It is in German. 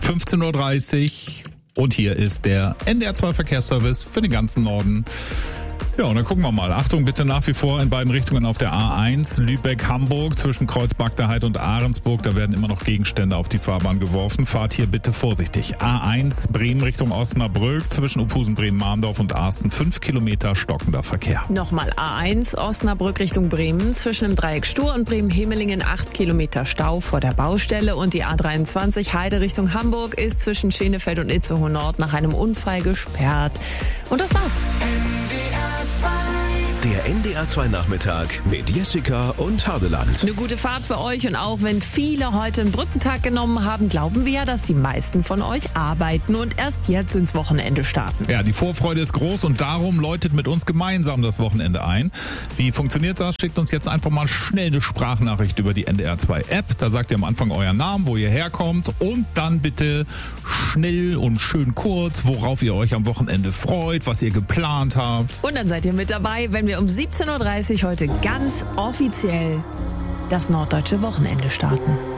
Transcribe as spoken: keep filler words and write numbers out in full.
fünfzehn Uhr dreißig und hier ist der N D R zwei Verkehrsservice für den ganzen Norden. Ja, und dann gucken wir mal. Achtung, bitte nach wie vor in beiden Richtungen auf der A eins, Lübeck-Hamburg, zwischen Kreuz-Bagderheide und Ahrensburg. Da werden immer noch Gegenstände auf die Fahrbahn geworfen. Fahrt hier bitte vorsichtig. A eins, Bremen Richtung Osnabrück, zwischen Uphusen, Bremen-Mahndorf und Arsten, fünf Kilometer stockender Verkehr. Nochmal A eins, Osnabrück Richtung Bremen, zwischen dem Dreieck Stur und Bremen-Hemelingen, acht Kilometer Stau vor der Baustelle. Und die A dreiundzwanzig, Heide Richtung Hamburg, ist zwischen Schenefeld und Itzehoe Nord nach einem Unfall gesperrt. Und das war's. Der N D R zwei Nachmittag mit Jessica und Hardeland. Eine gute Fahrt für euch, und auch wenn viele heute einen Brückentag genommen haben, glauben wir ja, dass die meisten von euch arbeiten und erst jetzt ins Wochenende starten. Ja, die Vorfreude ist groß und darum läutet mit uns gemeinsam das Wochenende ein. Wie funktioniert das? Schickt uns jetzt einfach mal schnell eine Sprachnachricht über die N D R zwei App. Da sagt ihr am Anfang euren Namen, wo ihr herkommt, und dann bitte schnell und schön kurz, worauf ihr euch am Wochenende freut, was ihr geplant habt. Und dann seid ihr mit dabei, wenn wir um siebzehn Uhr dreißig heute ganz offiziell das norddeutsche Wochenende starten.